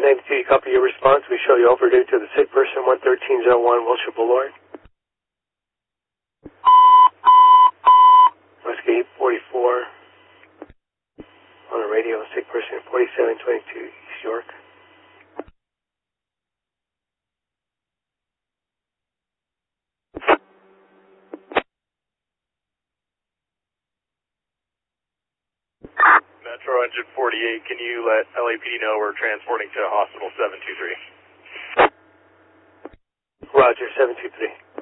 1092, you copy your response. We show you overdue to the sick person, 11301 Wilshire Boulevard. Whiskey 44 on the radio, sick person, 4722 East York. Metro Engine 48, can you let LAPD know we're transporting to Hospital 723? Roger, 723.